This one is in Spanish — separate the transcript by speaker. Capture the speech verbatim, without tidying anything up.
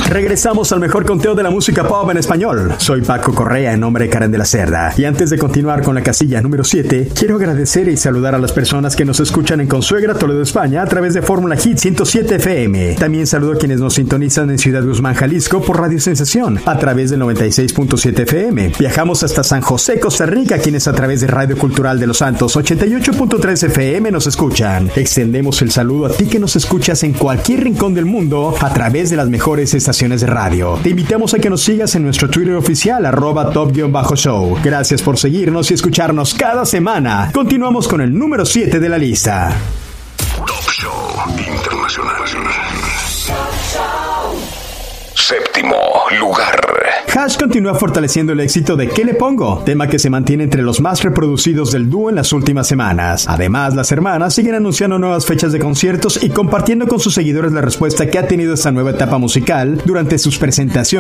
Speaker 1: Regresamos al mejor conteo de la música pop en español. Soy Paco Correa en nombre de Karen de la Cerda. Y antes de continuar con la casilla número siete, quiero agradecer y saludar a las personas que nos escuchan en Consuegra, Toledo, España, a través de Fórmula Hit ciento siete F M. También saludo a quienes nos sintonizan en Ciudad Guzmán, Jalisco, por Radio Sensación, a través del noventa y seis punto siete F M. Viajamos hasta San José, Costa Rica, quienes a través de Radio Cultural de Los Santos, ochenta y ocho punto tres F M nos escuchan. Extendemos el saludo a ti que nos escuchas en cualquier rincón del mundo a través de las mejores estaciones de radio. Te invitamos a que nos sigas en nuestro Twitter oficial, arroba top-show. Gracias por seguirnos y escucharnos cada semana. Continuamos con el número siete de la lista.
Speaker 2: Top Show Internacional. Séptimo lugar.
Speaker 1: Hash continúa fortaleciendo el éxito de ¿Qué le pongo?, tema que se mantiene entre los más reproducidos del dúo en las últimas semanas. Además, las hermanas siguen anunciando nuevas fechas de conciertos y compartiendo con sus seguidores la respuesta que ha tenido esta nueva etapa musical durante sus presentaciones